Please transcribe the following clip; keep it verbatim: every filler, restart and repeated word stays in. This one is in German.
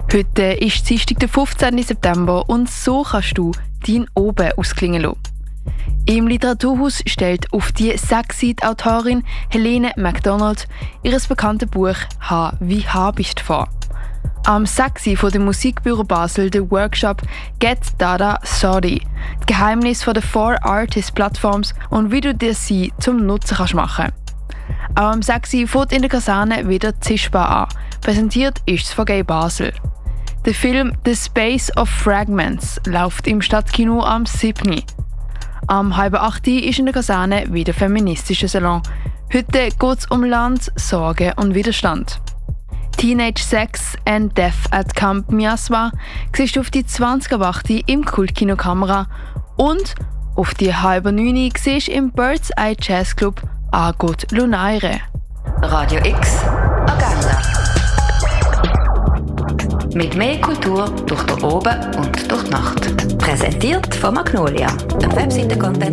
Heute ist Dienstag, der fünfzehnten September und so kannst du deinen Oben ausklingen lassen. Im Literaturhaus stellt auf die sechsseitige Autorin Helene MacDonald ihr bekanntes Buch «H wie H bist» vor. Am sechs von dem Musikbüro Basel der Workshop «Get Dada Sorry» – das Geheimnis von den Four Artist Plattforms und wie du dir sie zum Nutzen kannst machen. Auch am sechs fängt in der Kaserne wieder Zischbar an. Präsentiert ist es von Gay Basel. Der Film «The Space of Fragments» läuft im Stadtkino am siebten Am halb acht ist in der Kaserne wieder feministischer Salon. Heute geht es um Land, Sorge und Widerstand. Teenage Sex and Death at Camp Miasma siehst du auf die zwanzig ab acht im Kultkino Kamera und auf die halb neun siehst du im Bird's Eye Jazz Club Agot Lunaire. Radio X Agenda. Mit mehr Kultur durch den Oben und durch die Nacht. Präsentiert von Magnolia, dem Webseiten-Content